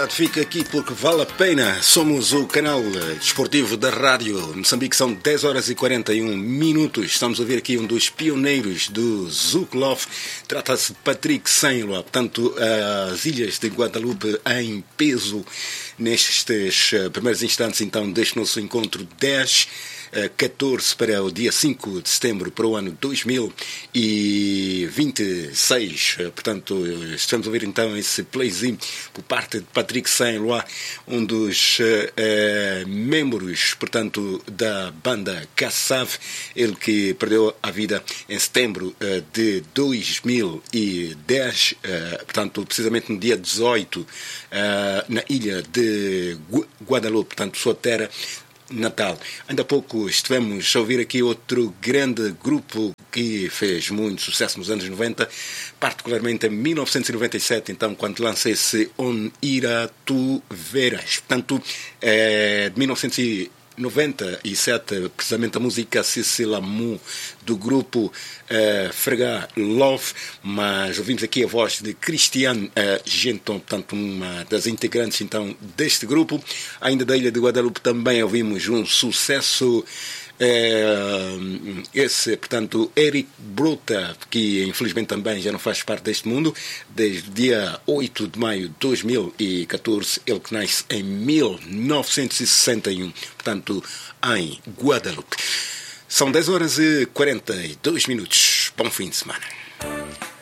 qualidade fica aqui porque vale a pena. Somos o canal desportivo da Rádio Moçambique. São 10 horas e 41 minutos. Estamos a ver aqui um dos pioneiros do Zouk Love. Trata-se de Patrick Saint-Éloi. Portanto, as ilhas de Guadalupe em peso nestes primeiros instantes então deste nosso encontro 14 para o dia 5 de setembro para o ano 2026. Portanto, estamos a ver então esse playzinho por parte de Patrick Saint-Éloi, um dos membros, portanto, da banda Kassav, ele que perdeu a vida em setembro de 2010, portanto, precisamente no dia 18, na ilha de Guadalupe, portanto, sua terra natal. Ainda há pouco estivemos a ouvir aqui outro grande grupo que fez muito sucesso nos anos 90, particularmente em 1997, então, quando lança esse On Ira Tu Veras. Portanto, de 1997, precisamente a música Cecil Amu do grupo Frega Love, mas ouvimos aqui a voz de Christiane Genton, portanto uma das integrantes então deste grupo. Ainda da ilha de Guadalupe também ouvimos um sucesso, esse, portanto, Eric Bruta, que infelizmente também já não faz parte deste mundo, desde o dia 8 de maio de 2014, ele que nasce em 1961, portanto, em Guadalupe. São 10 horas e 42 minutos. Bom fim de semana.